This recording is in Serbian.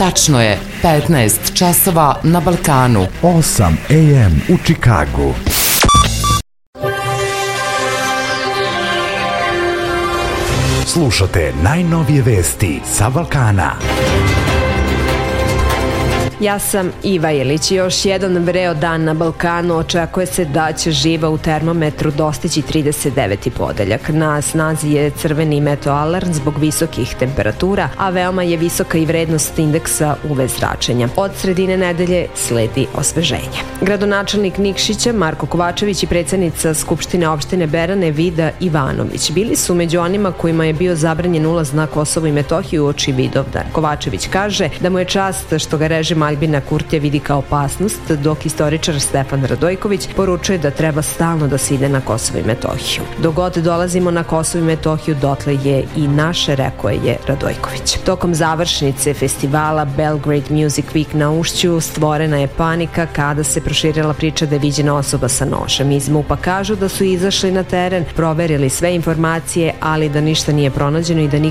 Tačno je 15 časova na Balkanu. 8 AM u Čikagu. Slušate najnovije vesti sa Balkana. Ja sam Iva Ilić. Još jedan vreo dan na Balkanu. Očekuje se da će živa u termometru dostići 39. podeljak. Na snazi je crveni meteoalarm zbog visokih temperatura, a veoma je visoka i vrednost indeksa UV zračenja. Od sredine nedelje sledi osveženje. Gradonačelnik Nikšića Marko Kovačević i predsjednica Skupštine opštine Berane Vida Ivanović bili su među onima kojima je bio zabranjen ulaz na Kosovo i Metohiju uoči Vidovdan. Kovačević kaže da mu je čast što ga režim Aljbina Kurtija vidi kao opasnost, dok istoričar Stefan Radojković poručuje da treba stalno da se ide na Kosovo i Metohiju. Dok god dolazimo na Kosovo i Metohiju, dotle je i naše, rekao je Radojković. Tokom završnice festivala Belgrade Music Week na Ušću stvorena je panika kada se proširila priča da je viđena osoba sa nožem. Iz MUP-a kažu da su izašli na teren, proverili sve informacije, ali da ništa nije pronađeno i da